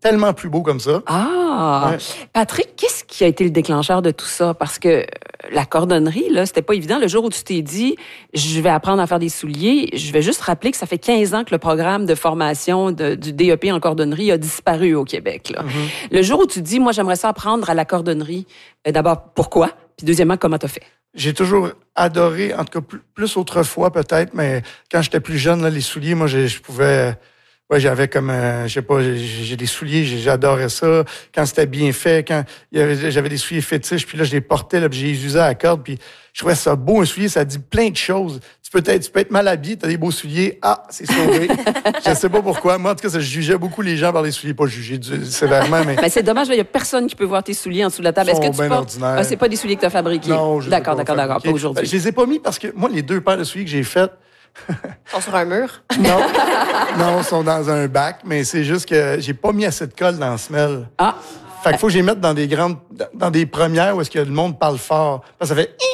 tellement plus beau comme ça. Ah! Ouais. Patrick, qu'est-ce qui a été le déclencheur de tout ça? Parce que la cordonnerie, là, c'était pas évident. Le jour où tu t'es dit, je vais apprendre à faire des souliers, je vais juste rappeler que ça fait 15 ans que le programme de formation du DEP en cordonnerie a disparu au Québec, là. Mm-hmm. Le jour où tu te dis, moi, j'aimerais ça apprendre à la cordonnerie, d'abord, pourquoi? Puis deuxièmement, comment t'as fait? J'ai toujours adoré, en tout cas plus autrefois peut-être, mais quand j'étais plus jeune, là, les souliers, moi, je pouvais... Ouais, j'avais comme, je sais pas, j'ai des souliers, j'adorais ça. Quand c'était bien fait, quand j'avais des souliers fétiches, puis là, je les portais, là, puis j'ai usé à la corde, puis je trouvais ça beau, un soulier, ça dit plein de choses. Tu peux être mal habillé, t'as des beaux souliers, c'est sauvé. Je sais pas pourquoi. Moi, en tout cas, je jugeais beaucoup les gens par les souliers, pas juger sévèrement, mais... Ben, c'est dommage, il y a personne qui peut voir tes souliers en dessous de la table. Est-ce que tu portes... Ah, c'est pas des souliers que t'as fabriqués? Non, je D'accord, pas aujourd'hui. Je les ai pas mis parce que, moi, les 2 paires de souliers que j'ai faites, ils sont sur un mur? Non, ils sont dans un bac, mais c'est juste que j'ai pas mis assez de colle dans la semelle. Ah! Fait qu'il faut que je les mette dans des premières où est-ce que le monde parle fort. Parce que ça fait...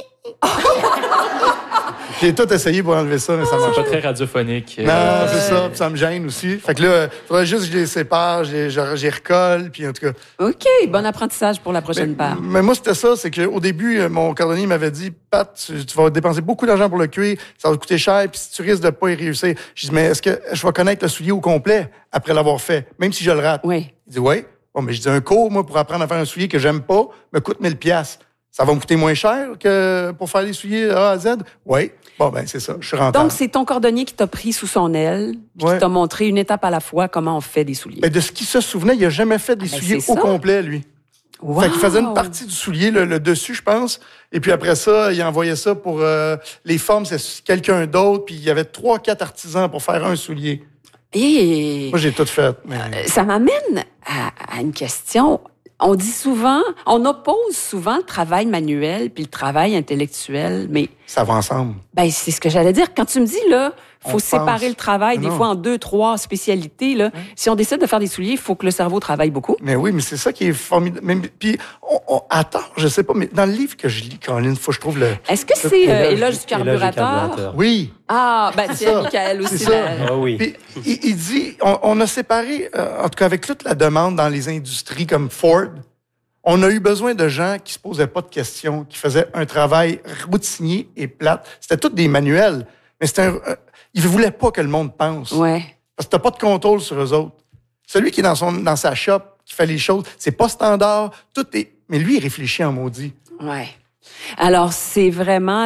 J'ai tout essayé pour enlever ça, mais ça marche pas. C'est pas très radiophonique. Non, c'est ça, puis ça me gêne aussi. Fait que là, il faudrait juste que je les sépare, j'y recolle, puis en tout cas... OK, bon apprentissage pour la prochaine paire. Mais moi, c'était ça, c'est qu'au début, mon cordonnier m'avait dit, Pat, tu vas dépenser beaucoup d'argent pour le cuir, ça va te coûter cher, puis si tu risques de pas y réussir. Je dis, mais est-ce que je vais connaître le soulier au complet après l'avoir fait, même si je le rate? Oui. Il dit, oui. Bon, mais je dis, un cours, moi, pour apprendre à faire un soulier que j'aime pas, me coûte 1000$. Ça va me coûter moins cher que pour faire les souliers A à Z? Oui. Bon, ben c'est ça, je suis rentable. Donc, c'est ton cordonnier qui t'a pris sous son aile, qui t'a montré une étape à la fois comment on fait des souliers. Ben, de ce qu'il se souvenait, il a jamais fait des souliers au complet, lui. Wow. Fait qu'il faisait une partie du soulier, le dessus, je pense. Et puis après ça, il envoyait ça pour les formes, c'est quelqu'un d'autre. Puis il y avait 3-4 artisans pour faire un soulier. Et moi, j'ai tout fait. Mais... ça m'amène à une question. On dit souvent, on oppose souvent le travail manuel puis le travail intellectuel, mais... Ça va ensemble. Ben, c'est ce que j'allais dire. Quand tu me dis, là, faut séparer le travail, des fois en 2-3 spécialités, là. Si on décide de faire des souliers, il faut que le cerveau travaille beaucoup. Mais oui, mais c'est ça qui est formidable. Puis, attends, je sais pas, mais dans le livre que je lis, Caroline, faut que je trouve le... Est-ce que c'est Éloge du carburateur? Oui. Ah, ben, c'est Michael aussi. C'est ça. Ah oui. Puis, il dit, on a séparé, en tout cas avec toute la demande dans les industries comme Ford, on a eu besoin de gens qui se posaient pas de questions, qui faisaient un travail routinier et plate. C'était tous des manuels, mais ils voulaient pas que le monde pense. Ouais. Parce que t'as pas de contrôle sur eux autres. Celui qui est dans sa shop, qui fait les choses, c'est pas standard, mais lui, il réfléchit en maudit. Ouais. Alors, c'est vraiment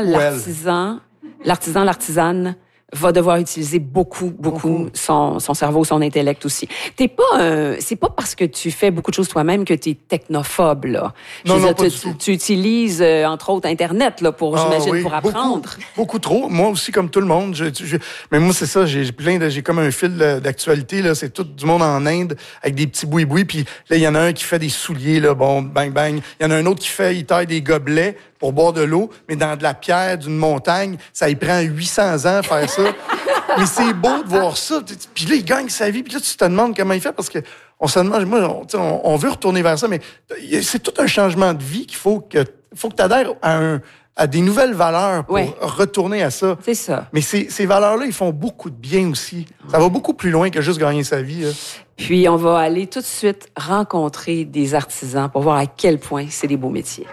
l'artisane va devoir utiliser beaucoup son cerveau, son intellect aussi. C'est pas parce que tu fais beaucoup de choses toi-même que tu es technophobe, là. Non, tu utilises, entre autres, Internet, là, j'imagine, pour apprendre. Beaucoup trop. Moi aussi, comme tout le monde. Mais moi, c'est ça, j'ai comme un fil d'actualité, là. C'est tout du monde en Inde, avec des petits boui-boui, puis là, il y en a un qui fait des souliers, là, bon, bang, bang. Il y en a un autre il taille des gobelets pour boire de l'eau, mais dans de la pierre d'une montagne, ça y prend 800 ans à faire ça. Mais c'est beau de voir ça. Puis là, il gagne sa vie. Puis là, tu te demandes comment il fait parce que on se demande, moi, on veut retourner vers ça, mais c'est tout un changement de vie qu'il faut que tu adhères à des nouvelles valeurs pour retourner à ça. C'est ça. Mais ces valeurs-là, ils font beaucoup de bien aussi. Ça va beaucoup plus loin que juste gagner sa vie. Là. Puis, on va aller tout de suite rencontrer des artisans pour voir à quel point c'est des beaux métiers.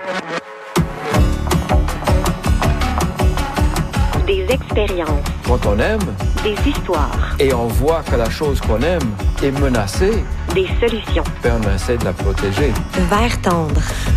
Des expériences. Quand on aime, des histoires. Et on voit que la chose qu'on aime est menacée. Des solutions. On essaie de la protéger. Vert tendre.